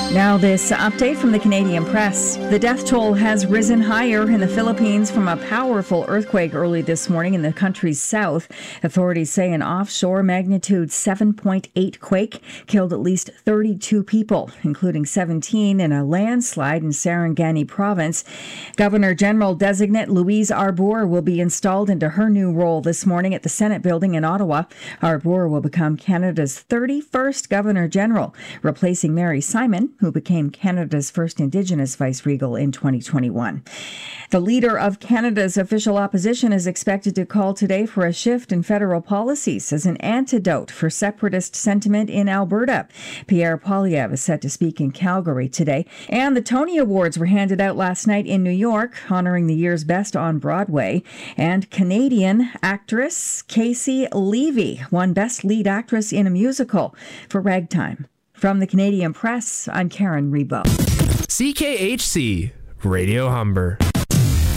Now this update from the Canadian Press. The death toll has risen higher in the Philippines from a powerful earthquake early this morning in the country's south. Authorities say an offshore magnitude 7.8 quake killed at least 32 people, including 17 in a landslide in Sarangani province. Governor General designate Louise Arbour will be installed into her new role this morning at the Senate building in Ottawa. Arbour will become Canada's 31st Governor General, replacing Mary Simon, who became Canada's first Indigenous vice-regal in 2021. The leader of Canada's official opposition is expected to call today for a shift in federal policies as an antidote for separatist sentiment in Alberta. Pierre Poilievre is set to speak in Calgary today. And the Tony Awards were handed out last night in New York, honoring the year's best on Broadway. And Canadian actress Casey Levy won Best Lead Actress in a Musical for Ragtime. From the Canadian Press, I'm Karen Rebo. CKHC, Radio Humber.